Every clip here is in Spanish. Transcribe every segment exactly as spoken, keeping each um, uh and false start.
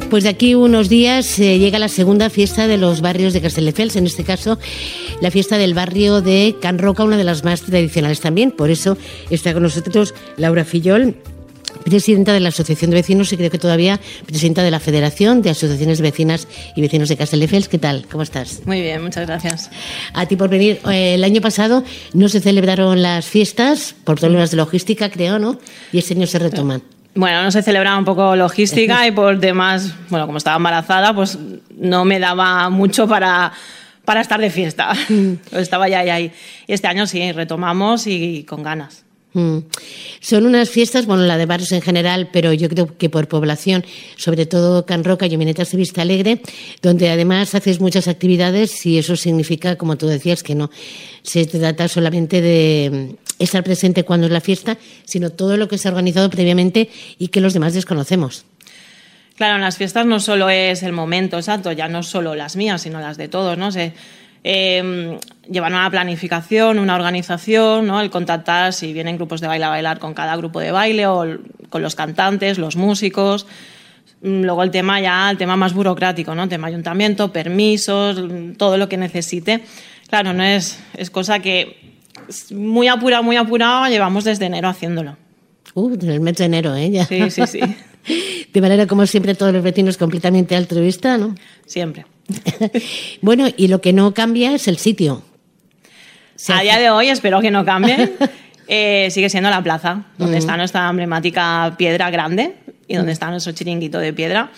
Pues de aquí unos días eh, llega la segunda fiesta de los barrios de Castelldefels, en este caso la fiesta del barrio de Can Roca, una de las más tradicionales también. Por eso está con nosotros Laura Fillol, presidenta de la Asociación de Vecinos y creo que todavía presidenta de la Federación de Asociaciones de Vecinas y Vecinos de Castelldefels. ¿Qué tal? ¿Cómo estás? Muy bien, muchas gracias. A ti por venir. El año pasado no se celebraron las fiestas por problemas de logística, creo, ¿no? Y este año se retoman. Bueno, no se celebraba un poco logística y por temas, bueno, como estaba embarazada, pues no me daba mucho para, para estar de fiesta. Estaba ya ahí. Y este año sí, retomamos y con ganas. Mm. Son unas fiestas, bueno, la de barrios en general, pero yo creo que por población, sobre todo Can Roca y Omenetas de Vista Alegre, donde además haces muchas actividades y eso significa, como tú decías, que no se trata solamente de estar presente cuando es la fiesta, sino todo lo que se ha organizado previamente y que los demás desconocemos. Claro, en las fiestas no solo es el momento exacto, ya no solo las mías, sino las de todos, ¿no? Se, eh, llevan una planificación, una organización, ¿no? El contactar si vienen grupos de baile a bailar con cada grupo de baile o con los cantantes, los músicos. Luego el tema ya, el tema más burocrático, ¿no? Tema ayuntamiento, permisos, todo lo que necesite. Claro, no es, es cosa que muy apurado, muy apurado, llevamos desde enero haciéndolo. Uh, desde el mes de enero, ¿eh? Ya. Sí, sí, sí. De manera, como siempre, todos los vecinos completamente altruista, ¿no? Siempre. Bueno, y lo que no cambia es el sitio. Se a hace... día de hoy espero que no cambie. Eh, sigue siendo la plaza, donde uh-huh. está nuestra emblemática piedra grande y donde uh-huh. está nuestro chiringuito de piedra.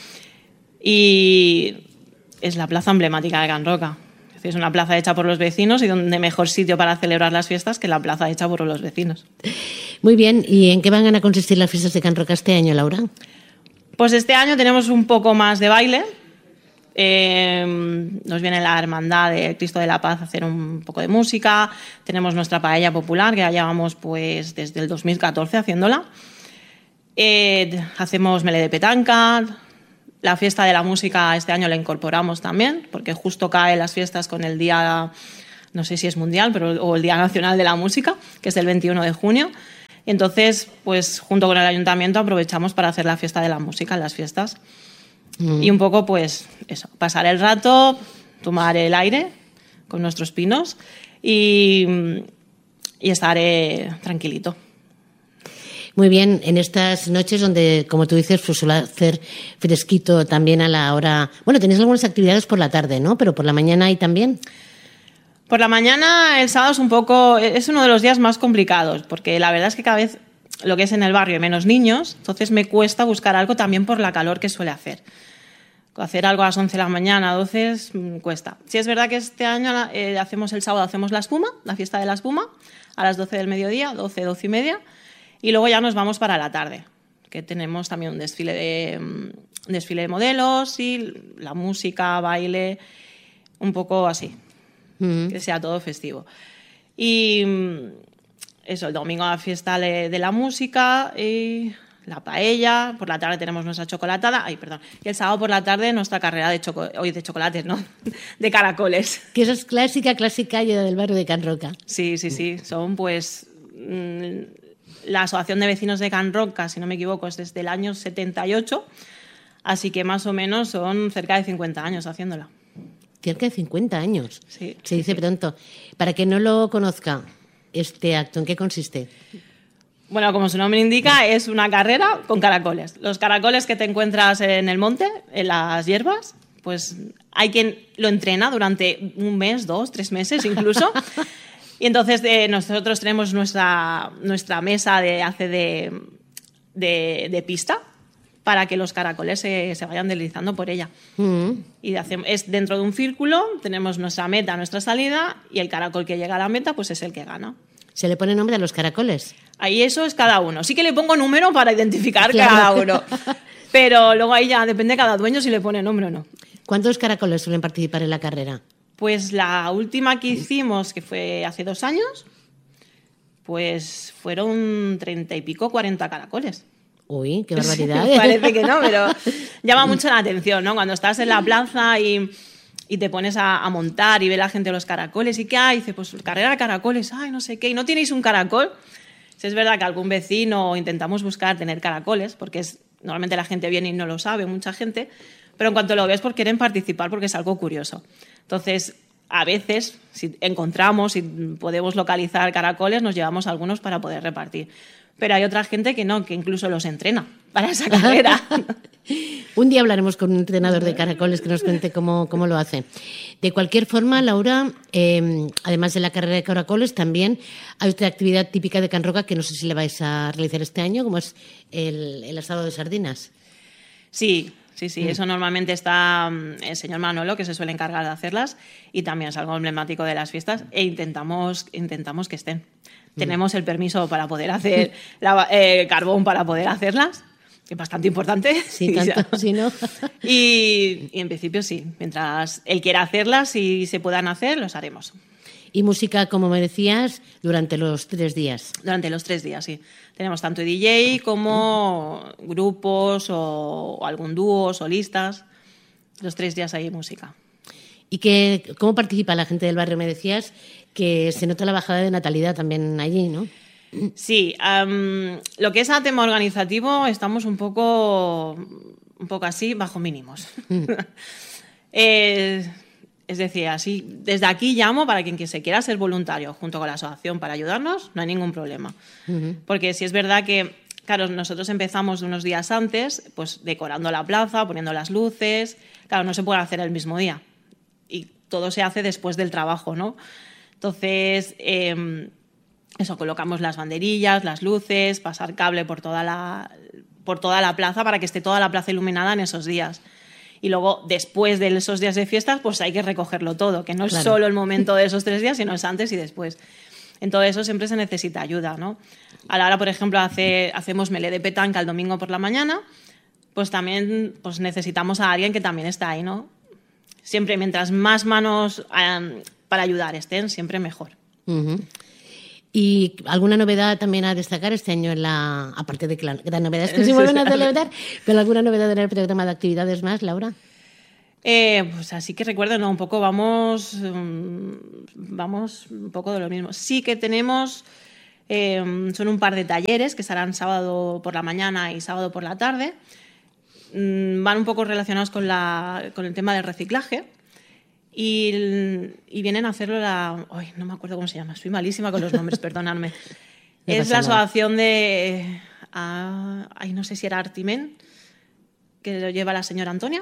Y es la plaza emblemática de Can Roca. Es una plaza hecha por los vecinos y donde mejor sitio para celebrar las fiestas que la plaza hecha por los vecinos. Muy bien. ¿Y en qué van a consistir las fiestas de Can Roca este año, Laura? Pues este año tenemos un poco más de baile. Eh, nos viene la Hermandad de Cristo de la Paz a hacer un poco de música. Tenemos nuestra paella popular, que ya llevamos pues, desde el dos mil catorce haciéndola. Eh, hacemos melé de petanca. La fiesta de la música este año la incorporamos también, porque justo caen las fiestas con el día, no sé si es mundial, pero o el Día Nacional de la Música, que es el veintiuno de junio. Entonces, pues junto con el ayuntamiento aprovechamos para hacer la fiesta de la música en las fiestas. Mm. Y un poco, pues, eso, pasar el rato, tomar el aire con nuestros pinos y, y estar eh, tranquilito. Muy bien, en estas noches donde, como tú dices, pues suele hacer fresquito también a la hora... Bueno, tenéis algunas actividades por la tarde, ¿no? Pero por la mañana hay también... Por la mañana, el sábado es un poco... Es uno de los días más complicados, porque la verdad es que cada vez lo que es en el barrio hay menos niños, entonces me cuesta buscar algo también por la calor que suele hacer. Hacer algo a las once de la mañana, doce, cuesta. Sí es verdad que este año eh, hacemos el sábado hacemos la espuma, la fiesta de la espuma, a las doce del mediodía, doce, doce y media, y luego ya nos vamos para la tarde, que tenemos también un desfile de, un desfile de modelos y la música, baile, un poco así, mm. que sea todo festivo. Y eso, el domingo la fiesta de la música y la paella, por la tarde tenemos nuestra chocolatada, ay, perdón, y el sábado por la tarde nuestra carrera de, choco, hoy de chocolates, ¿no? De caracoles. Que eso es clásica, clásica ya del barrio de Can Roca. Sí, sí, sí, son pues... Mmm, la Asociación de Vecinos de Can Roca, si no me equivoco, es desde el año setenta y ocho, así que más o menos son cerca de cincuenta años haciéndola. Cerca de cincuenta años. Sí. Se dice sí. Pronto. Para quien no lo conozca, este acto, ¿en qué consiste? Bueno, como su nombre indica, es una carrera con caracoles. Los caracoles que te encuentras en el monte, en las hierbas, pues hay quien lo entrena durante un mes, dos, tres meses incluso. Y entonces eh, nosotros tenemos nuestra, nuestra mesa de, hace de, de, de pista para que los caracoles se, se vayan deslizando por ella. Mm. Y hace, es dentro de un círculo, tenemos nuestra meta, nuestra salida, y el caracol que llega a la meta pues es el que gana. ¿Se le pone nombre a los caracoles? Ahí eso es cada uno. Sí que le pongo número para identificar claro. cada uno. Pero luego ahí ya depende cada dueño si le pone nombre o no. ¿Cuántos caracoles suelen participar en la carrera? Pues la última que hicimos, que fue hace dos años, pues fueron treinta y pico, cuarenta caracoles. Uy, qué barbaridad. Parece que no, pero llama mucho la atención, ¿no? Cuando estás en la plaza y, y te pones a, a montar y ve la gente los caracoles, ¿y qué hay? Dice, pues carrera de caracoles, ay, no sé qué, ¿y no tenéis un caracol? Si es verdad que algún vecino intentamos buscar tener caracoles, porque es normalmente la gente viene y no lo sabe, mucha gente, pero en cuanto lo ves, pues quieren participar porque es algo curioso. Entonces, a veces, si encontramos y podemos localizar caracoles, nos llevamos algunos para poder repartir. Pero hay otra gente que no, que incluso los entrena para esa carrera. Un día hablaremos con un entrenador de caracoles que nos cuente cómo, cómo lo hace. De cualquier forma, Laura, eh, además de la carrera de caracoles, también hay otra actividad típica de Can Roca que no sé si le vais a realizar este año, como es el, el asado de sardinas. Sí, sí, sí. Mm. Eso normalmente está el señor Manolo, que se suele encargar de hacerlas, y también es algo emblemático de las fiestas, e intentamos, intentamos que estén. Mm. Tenemos el permiso para poder hacer la, eh, carbón para poder hacerlas, que es bastante importante. Sí, tanto, si no. Y, y en principio sí, mientras él quiera hacerlas y se puedan hacer, los haremos. Y música, como me decías, durante los tres días. Durante los tres días, sí. Tenemos tanto D J como grupos o, o algún dúo, solistas. Los tres días hay música. ¿Y que, cómo participa la gente del barrio? Me decías que se nota la bajada de natalidad también allí, ¿no? Sí, um, lo que es a tema organizativo estamos un poco, un poco así, bajo mínimos. Mm. eh, es decir, así, desde aquí llamo para quien se quiera ser voluntario junto con la asociación para ayudarnos, no hay ningún problema. Uh-huh. Porque si es verdad que, claro, nosotros empezamos unos días antes, pues decorando la plaza, poniendo las luces, claro, no se puede hacer el mismo día y todo se hace después del trabajo, ¿no? Entonces, eh, eso, colocamos las banderillas, las luces, pasar cable por toda la, por toda la plaza para que esté toda la plaza iluminada en esos días. Y luego, después de esos días de fiestas, pues hay que recogerlo todo, que no es claro. Solo el momento de esos tres días, sino es antes y después. En todo eso siempre se necesita ayuda, ¿no? A la hora, por ejemplo, hace, hacemos melé de petanca el domingo por la mañana, pues también pues necesitamos a alguien que también está ahí, ¿no? Siempre, mientras más manos um, para ayudar estén, siempre mejor. Uh-huh. ¿Y alguna novedad también a destacar este año en la, aparte de que la gran novedad es que se vuelven a celebrar, pero alguna novedad en el programa de actividades más, Laura? Eh, pues así que recuerdo, no, un poco vamos, um, vamos un poco de lo mismo. Sí que tenemos, eh, son un par de talleres que serán sábado por la mañana y sábado por la tarde. Mm, van un poco relacionados con, la, con el tema del reciclaje. Y, y vienen a hacerlo la... Ay, no me acuerdo cómo se llama, soy malísima con los nombres, perdonadme. No es la asociación de... Uh, ay, no sé si era Artimen, que lo lleva la señora Antonia.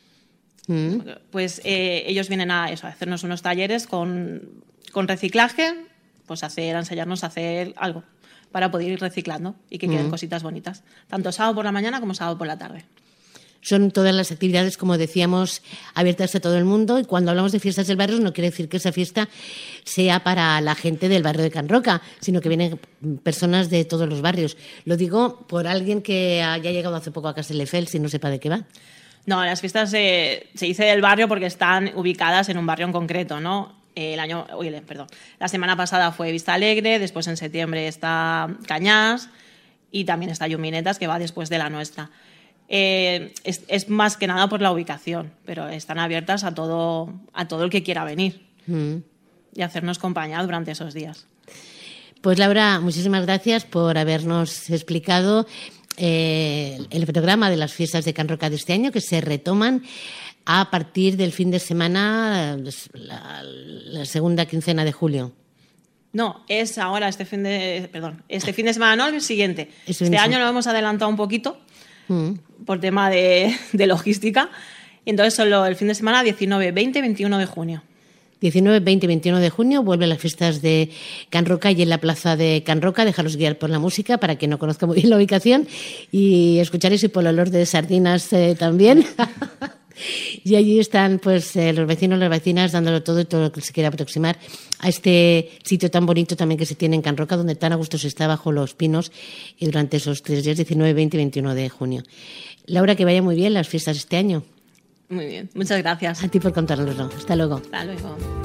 Mm. Pues eh, ellos vienen a, eso, a hacernos unos talleres con, con reciclaje, pues hacer, a enseñarnos a hacer algo para poder ir reciclando y que queden mm. cositas bonitas. Tanto sábado por la mañana como sábado por la tarde. Son todas las actividades, como decíamos, abiertas a todo el mundo. Y cuando hablamos de fiestas del barrio, no quiere decir que esa fiesta sea para la gente del barrio de Can Roca, sino que vienen personas de todos los barrios. Lo digo por alguien que haya llegado hace poco a Castelldefels y no sepa de qué va. No, las fiestas eh, se dice del barrio porque están ubicadas en un barrio en concreto, ¿no? El año, uy, perdón, la semana pasada fue Vista Alegre, después en septiembre está Cañas y también está Lluminetas, que va después de la nuestra. Eh, es, es más que nada por la ubicación, pero están abiertas a todo, a todo el que quiera venir mm. y hacernos compañía durante esos días. Pues Laura, muchísimas gracias por habernos explicado eh, el programa de las fiestas de Can Roca de este año, que se retoman a partir del fin de semana, la, la segunda quincena de julio. No, es ahora este fin de, perdón, este fin de semana, no, el siguiente. Este mismo. Año lo hemos adelantado un poquito. Mm. Por tema de, de logística. Y entonces solo el fin de semana diecinueve, veinte, veintiuno de junio. diecinueve, veinte, veintiuno de junio vuelven las fiestas de Can Roca y en la plaza de Can Roca. Dejaros guiar por la música para quien no conozca muy bien la ubicación y escucharéis y por el olor de sardinas eh, también. Y allí están pues eh, los vecinos, las vecinas dándolo todo y todo lo que se quiera aproximar a este sitio tan bonito también que se tiene en Can Roca, donde tan a gusto se está bajo los pinos y durante esos tres días, diecinueve, veinte y veintiuno de junio. Laura, que vaya muy bien las fiestas este año. Muy bien, muchas gracias. A ti por contárnoslo. Hasta luego. Hasta luego.